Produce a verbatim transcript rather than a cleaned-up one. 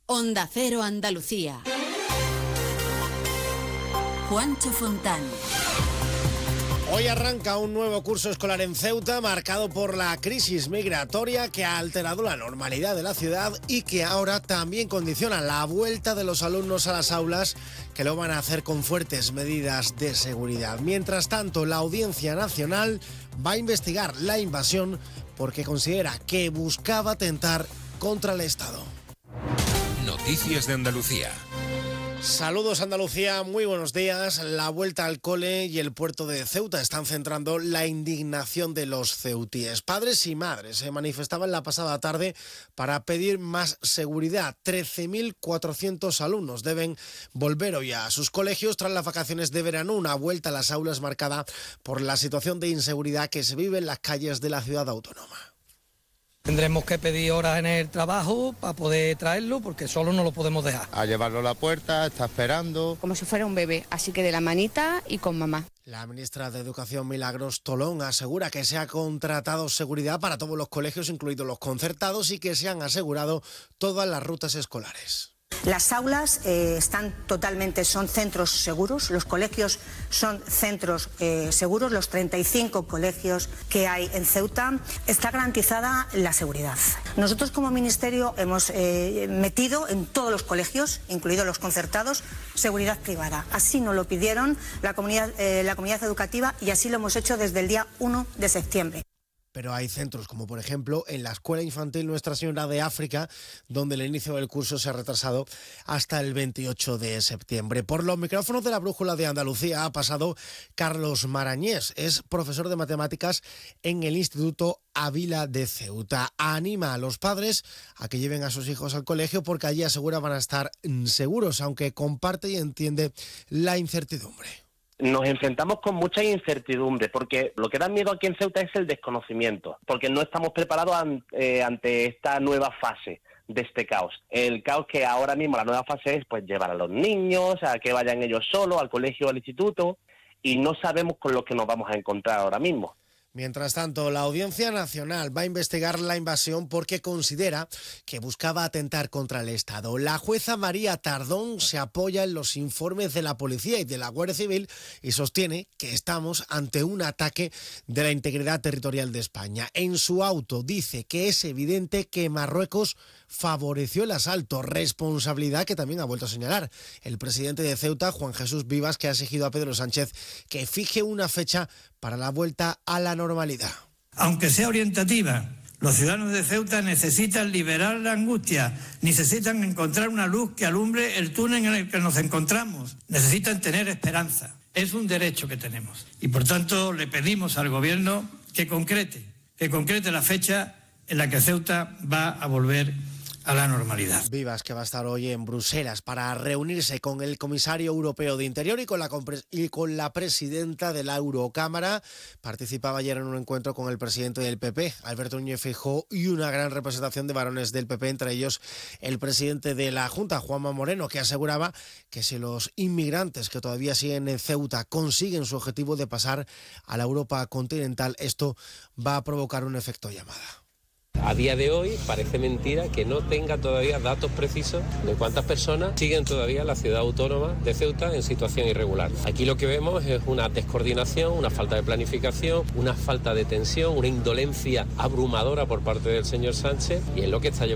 Onda Cero Andalucía. Juancho Fontán. Hoy arranca un nuevo curso escolar en Ceuta marcado por la crisis migratoria que ha alterado la normalidad de la ciudad y que ahora también condiciona la vuelta de los alumnos a las aulas, que lo van a hacer con fuertes medidas de seguridad. Mientras tanto, la Audiencia Nacional va a investigar la invasión porque considera que buscaba atentar contra el Estado. Noticias de Andalucía. Saludos Andalucía, muy buenos días. La vuelta al cole y el puerto de Ceuta están centrando la indignación de los ceutíes. Padres y madres se manifestaban la pasada tarde para pedir más seguridad. trece mil cuatrocientos alumnos deben volver hoy a sus colegios tras las vacaciones de verano, una vuelta a las aulas marcada por la situación de inseguridad que se vive en las calles de la ciudad autónoma. Tendremos que pedir horas en el trabajo para poder traerlo, porque solo no lo podemos dejar. A llevarlo a la puerta, está esperando. Como si fuera un bebé, así que de la manita y con mamá. La ministra de Educación, Milagros Tolón, asegura que se ha contratado seguridad para todos los colegios, incluidos los concertados, y que se han asegurado todas las rutas escolares. Las aulas eh, están totalmente, son centros seguros, los colegios son centros eh, seguros, los treinta y cinco colegios que hay en Ceuta, está garantizada la seguridad. Nosotros como Ministerio hemos eh, metido en todos los colegios, incluidos los concertados, seguridad privada. Así nos lo pidieron la comunidad, eh, la comunidad educativa y así lo hemos hecho desde el día uno de septiembre. Pero hay centros como por ejemplo en la Escuela Infantil Nuestra Señora de África, donde el inicio del curso se ha retrasado hasta el veintiocho de septiembre. Por los micrófonos de la Brújula de Andalucía ha pasado Carlos Marañés, es profesor de matemáticas en el Instituto Ávila de Ceuta. Anima a los padres a que lleven a sus hijos al colegio porque allí asegura van a estar seguros, aunque comparte y entiende la incertidumbre. Nos enfrentamos con mucha incertidumbre porque lo que da miedo aquí en Ceuta es el desconocimiento, porque no estamos preparados an, eh, ante esta nueva fase de este caos. El caos que ahora mismo, la nueva fase es pues llevar a los niños, a que vayan ellos solos al colegio o al instituto, y no sabemos con lo que nos vamos a encontrar ahora mismo. Mientras tanto, la Audiencia Nacional va a investigar la invasión porque considera que buscaba atentar contra el Estado. La jueza María Tardón se apoya en los informes de la Policía y de la Guardia Civil y sostiene que estamos ante un ataque de la integridad territorial de España. En su auto dice que es evidente que Marruecos favoreció el asalto, responsabilidad que también ha vuelto a señalar el presidente de Ceuta, Juan Jesús Vivas, que ha exigido a Pedro Sánchez que fije una fecha para la vuelta a la normalidad. Aunque sea orientativa, los ciudadanos de Ceuta necesitan liberar la angustia, necesitan encontrar una luz que alumbre el túnel en el que nos encontramos, necesitan tener esperanza. Es un derecho que tenemos y por tanto le pedimos al gobierno que concrete, que concrete la fecha en la que Ceuta va a volver a la normalidad. Vivas, que va a estar hoy en Bruselas para reunirse con el comisario europeo de Interior y con la, y con la presidenta de la Eurocámara. Participaba ayer en un encuentro con el presidente del P P, Alberto Núñez Feijóo, y una gran representación de varones del P P, entre ellos el presidente de la Junta, Juanma Moreno, que aseguraba que si los inmigrantes que todavía siguen en Ceuta consiguen su objetivo de pasar a la Europa continental, esto va a provocar un efecto llamada. A día de hoy parece mentira que no tenga todavía datos precisos de cuántas personas siguen todavía la ciudad autónoma de Ceuta en situación irregular. Aquí lo que vemos es una descoordinación, una falta de planificación, una falta de tensión, una indolencia abrumadora por parte del señor Sánchez, y es lo que está llevando